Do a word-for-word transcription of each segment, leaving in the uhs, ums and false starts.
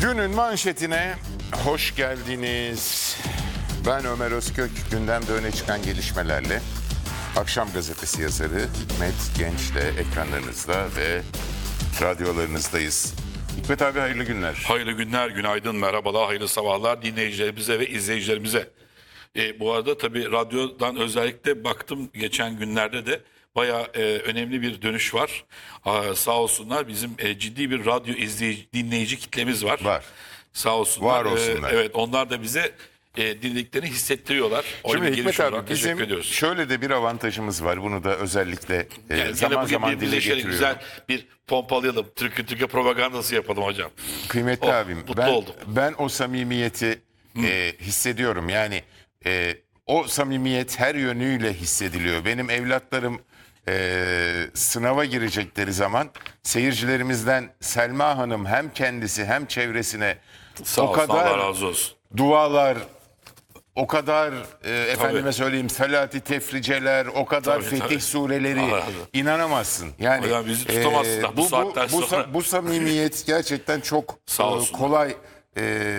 Günün manşetine hoş geldiniz. Ben Ömer Özkök, gündemde öne çıkan gelişmelerle Akşam Gazetesi yazarı Hikmet Genç'le ekranlarınızda ve radyolarınızdayız. Hikmet abi hayırlı günler. Hayırlı günler, günaydın, merhabalar, hayırlı sabahlar dinleyicilerimize ve izleyicilerimize. E, bu arada tabii radyodan özellikle baktım geçen günlerde de bayağı e, önemli bir dönüş var. Aa, sağ olsunlar bizim e, ciddi bir radyo izleyici, dinleyici kitlemiz var. Var. Sağ olsunlar. Var olsunlar. E, evet, onlar da bize e, dinlediklerini hissettiriyorlar. Öyle Şimdi bir Hikmet geliş abi olarak teşekkür bizim ediyoruz. şöyle de bir avantajımız var. Bunu da özellikle e, Yani zaman bugün zaman bir dile birleşerek getiriyorum. güzel bir pompalayalım. Türkiye Türkiye propagandası yapalım hocam. Kıymetli Oh, abim mutlu ben, oldum. ben o samimiyeti e, hissediyorum. Yani e, o samimiyet her yönüyle hissediliyor. Benim evlatlarım e, sınava girecekleri zaman seyircilerimizden Selma Hanım hem kendisi hem çevresine Sağ o olsun, Allah kadar razı olsun. dualar, o kadar e, efendime Tabii. söyleyeyim felati tefriceler, o kadar Tabii, fetih tabii. sureleri Allah razı olsun. inanamazsın. Yani Hocam bizi tutamazsın da bu bu, saatten bu, bu, sonra. bu samimiyet gerçekten çok Sağ e, olsunlar. kolay e,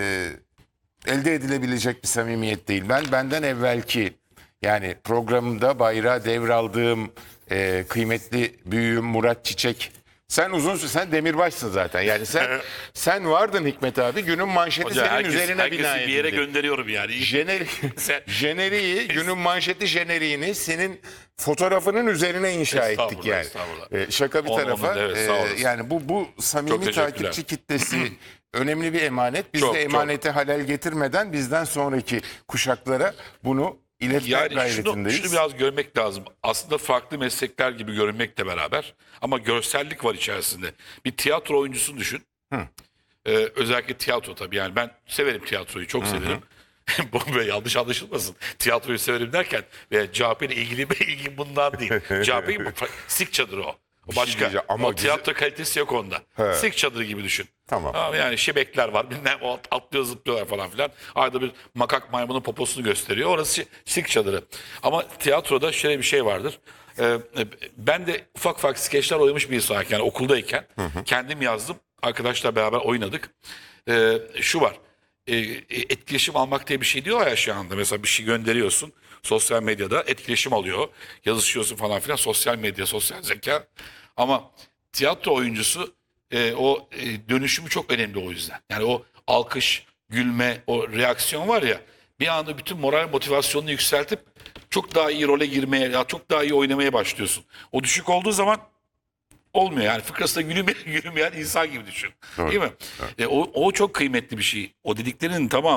elde edilebilecek bir samimiyet değil. Ben benden evvelki yani programımda bayrağı devraldığım e, kıymetli büyüğüm Murat Çiçek. Sen uzun süre, sen demirbaşsın zaten. Yani sen sen vardın Hikmet abi. Günün manşeti Hocam senin herkes, üzerine herkesi bina bir yere edildi. gönderiyorum yani. Jeneri, Sen- jeneriği, günün manşeti jeneriğini senin fotoğrafının üzerine inşa ettik Estağfurullah, yani. estağfurullah. Ee, şaka bir Onu- tarafa. onu da evet, e, sağ olasın. yani bu bu Çok samimi teşekkürler. takipçi kitlesi önemli bir emanet. Biz Çok, de çok. emanete halel getirmeden bizden sonraki kuşaklara bunu iletmek Yani şunu, gayretindeyiz. şunu biraz görmek lazım. Aslında farklı meslekler gibi görünmekle beraber ama görsellik var içerisinde. Bir tiyatro oyuncusunu düşün. Ee, özellikle tiyatro tabii yani ben severim tiyatroyu, çok severim. Bu böyle yanlış anlaşılmasın. Tiyatroyu severim derken ve C H P ile ilgili ilgim bundan değil. C H P'yi sik çadırı o. O şey başka. diyeceğim ama o güzel- tiyatro kalitesi yok onda. He. Sik çadırı gibi düşün. Tamam. Ama yani şebekler var. Bilmem, o atlıyor zıplıyorlar falan filan. Arada bir makak maymunun poposunu gösteriyor. Orası sik çadırı. Ama tiyatroda şöyle bir şey vardır. Ee, ben de ufak ufak skeçler oynamış bir insan olarak yani okuldayken kendim yazdım. Arkadaşlarla beraber oynadık. Ee, şu var. E, etkileşim almak diye bir şey diyor ya şu anda. Mesela bir şey gönderiyorsun sosyal medyada etkileşim alıyor. Yazışıyorsun falan filan sosyal medya, sosyal zeka. Ama tiyatro oyuncusu e, o e, dönüşümü çok önemli o yüzden. Yani o alkış, gülme, o reaksiyon var ya bir anda bütün moral motivasyonunu yükseltip çok daha iyi role girmeye, ya çok daha iyi oynamaya başlıyorsun. O düşük olduğu zaman olmuyor yani fıkrasında gülmeyen, gülmeyen insan gibi düşün. Doğru. Değil mi? E, o, o çok kıymetli bir şey. O dediklerinin tamamı